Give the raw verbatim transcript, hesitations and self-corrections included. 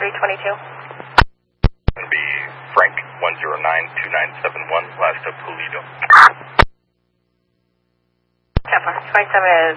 three twenty-two. It'll be Frank one zero nine two nine seven one, last of Pulido. Ten four. twenty-seven is